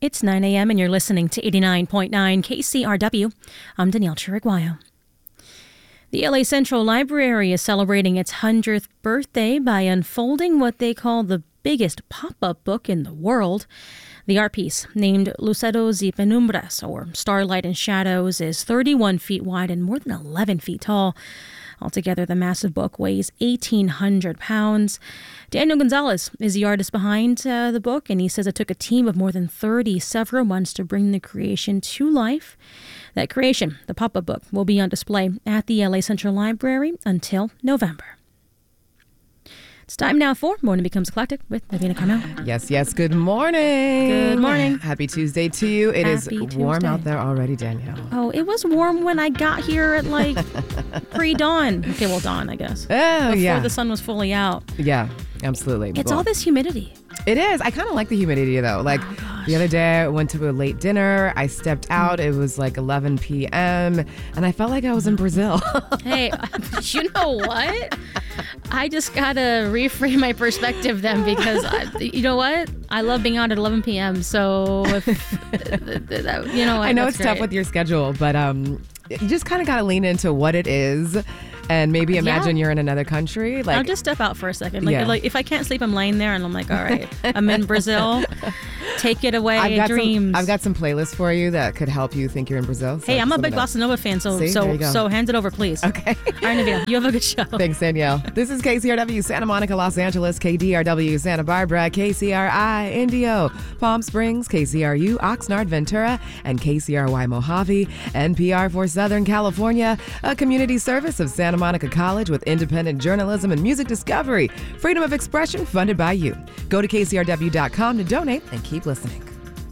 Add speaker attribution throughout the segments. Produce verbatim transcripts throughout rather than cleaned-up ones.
Speaker 1: It's nine a.m. and you're listening to eighty-nine point nine K C R W. I'm Danielle Chiriguayo. The L A Central Library is celebrating its hundredth birthday by unfolding what they call the biggest pop-up book in the world. The art piece, named Luceros y Penumbras, or Starlight and Shadows, is thirty-one feet wide and more than eleven feet tall. Altogether, the massive book weighs eighteen hundred pounds. Daniel Gonzalez is the artist behind uh, the book, and he says it took a team of more than thirty several months to bring the creation to life. That creation, the pop-up book, will be on display at the L A Central Library until November. It's time now for Morning Becomes Eclectic with Navina Carmel.
Speaker 2: Yes, yes. Good morning.
Speaker 1: Good morning.
Speaker 2: Happy Tuesday to you. It
Speaker 1: Happy
Speaker 2: is
Speaker 1: Tuesday.
Speaker 2: Warm out there already, Danielle.
Speaker 1: Oh, it was warm when I got here at like pre-dawn. Okay, well, dawn, I guess.
Speaker 2: Oh,
Speaker 1: Before
Speaker 2: yeah.
Speaker 1: the sun was fully out.
Speaker 2: Yeah, absolutely.
Speaker 1: It's
Speaker 2: Well,
Speaker 1: all this humidity.
Speaker 2: It is. I kind of like the humidity, though. Like,
Speaker 1: Oh,
Speaker 2: the other day, I went to a late dinner. I stepped out. It was like eleven p.m., and I felt like I was in Brazil.
Speaker 1: Hey, you know what? I just gotta reframe my perspective then, because I, you know what? I love being out at eleven p.m. So, if, you know, what,
Speaker 2: I know
Speaker 1: that's
Speaker 2: it's tough
Speaker 1: great.
Speaker 2: with your schedule, but um, you just kind of got to lean into what it is. And maybe imagine
Speaker 1: Yeah.
Speaker 2: you're in another country. Like,
Speaker 1: I'll just step out for a second. Like,
Speaker 2: Yeah.
Speaker 1: like if I can't sleep, I'm laying there and I'm like, all right, I'm in Brazil. Take it away,
Speaker 2: I've got
Speaker 1: dreams.
Speaker 2: some. I've got some playlists for you that could help you think you're in Brazil. So
Speaker 1: hey, I'm a
Speaker 2: just let
Speaker 1: big
Speaker 2: me know.
Speaker 1: Bossa Nova fan, so
Speaker 2: See? There
Speaker 1: so
Speaker 2: you go.
Speaker 1: so hand it over, please.
Speaker 2: Okay.
Speaker 1: All right, Navina, you have a good show.
Speaker 2: Thanks, Danielle. This is K C R W, Santa Monica, Los Angeles, K D R W, Santa Barbara, K C R I, Indio, Palm Springs, K C R U, Oxnard, Ventura, and K C R Y, Mojave, N P R for Southern California, a community service of Santa Monica College with independent journalism and music discovery. Freedom of expression funded by you. Go to K C R W dot com to donate and keep listening.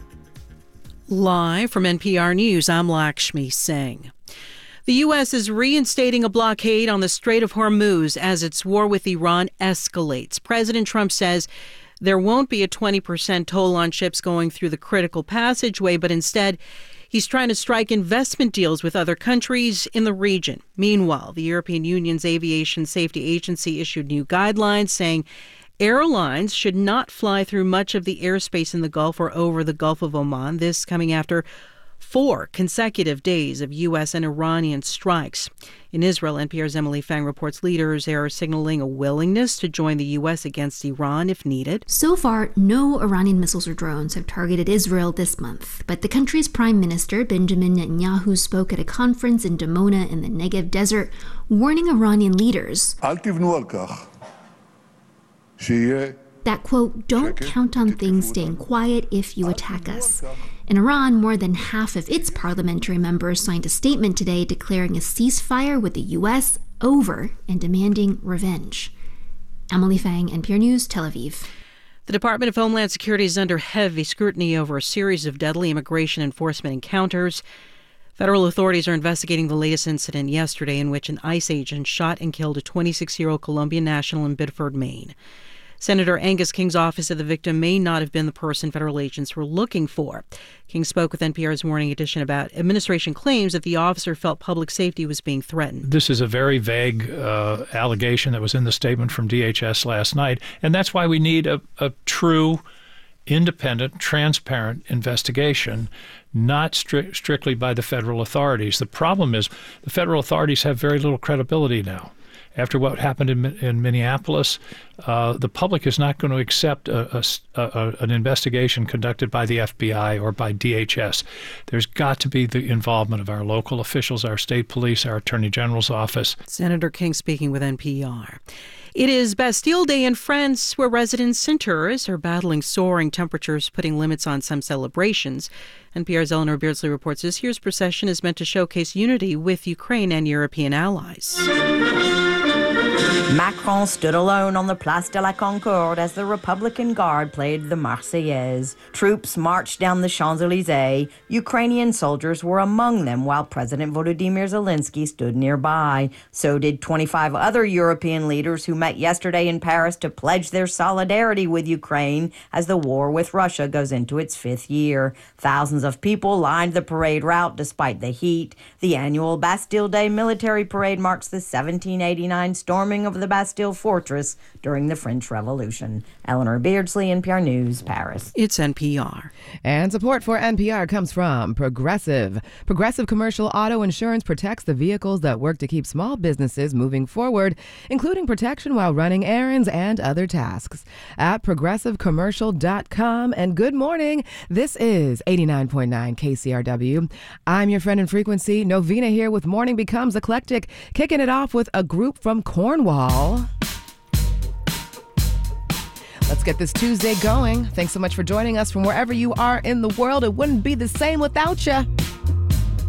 Speaker 3: Live from N P R News, I'm Lakshmi Singh. The U S is reinstating a blockade on the Strait of Hormuz as its war with Iran escalates. President Trump says there won't be a twenty percent toll on ships going through the critical passageway, but instead he's trying to strike investment deals with other countries in the region. Meanwhile, the European Union's Aviation Safety Agency issued new guidelines saying airlines should not fly through much of the airspace in the Gulf or over the Gulf of Oman. This coming after four consecutive days of U S and Iranian strikes. In Israel, N P R's Emily Fang reports leaders are signaling a willingness to join the U S against Iran if needed.
Speaker 4: So far, no Iranian missiles or drones have targeted Israel this month, but the country's prime minister, Benjamin Netanyahu, spoke at a conference in Dimona in the Negev desert, warning Iranian leaders that, quote, don't count on things staying quiet if you attack us. In Iran, more than half of its parliamentary members signed a statement today declaring a ceasefire with the U S over and demanding revenge. Emily Fang, N P R News, Tel Aviv.
Speaker 3: The Department of Homeland Security is under heavy scrutiny over a series of deadly immigration enforcement encounters. Federal authorities are investigating the latest incident yesterday in which an ICE agent shot and killed a twenty-six-year-old Colombian national in Biddeford, Maine. Senator Angus King's office said the victim may not have been the person federal agents were looking for. King spoke with N P R's Morning Edition about administration claims that the officer felt public safety was being threatened.
Speaker 5: This is a very vague uh, allegation that was in the statement from D H S last night, and that's why we need a, a true, independent, transparent investigation, not stri- strictly by the federal authorities. The problem is the federal authorities have very little credibility now. After what happened in, in Minneapolis, uh, the public is not going to accept a, a, a, an investigation conducted by the F B I or by D H S. There's got to be the involvement of our local officials, our state police, our Attorney General's office.
Speaker 3: Senator King speaking with N P R. It is Bastille Day in France, where residents and tourists are battling soaring temperatures, putting limits on some celebrations. N P R's Eleanor Beardsley reports this year's procession is meant to showcase unity with Ukraine and European allies.
Speaker 6: Macron stood alone on the Place de la Concorde as the Republican Guard played the Marseillaise. Troops marched down the Champs-Élysées. Ukrainian soldiers were among them while President Volodymyr Zelensky stood nearby. So did twenty-five other European leaders who met yesterday in Paris to pledge their solidarity with Ukraine as the war with Russia goes into its fifth year. Thousands of people lined the parade route despite the heat. The annual Bastille Day military parade marks the seventeen eighty-nine storming storming of the Bastille fortress during the French Revolution. Eleanor Beardsley, N P R News, Paris.
Speaker 3: It's N P R.
Speaker 2: And support for N P R comes from Progressive. Progressive Commercial Auto Insurance protects the vehicles that work to keep small businesses moving forward, including protection while running errands and other tasks. At progressive commercial dot com. And good morning. This is eighty-nine point nine K C R W. I'm your friend in frequency, Novena, here with Morning Becomes Eclectic, kicking it off with a group from Cornwall. Let's get this Tuesday going. Thanks so much for joining us from wherever you are in the world. It wouldn't be the same without you.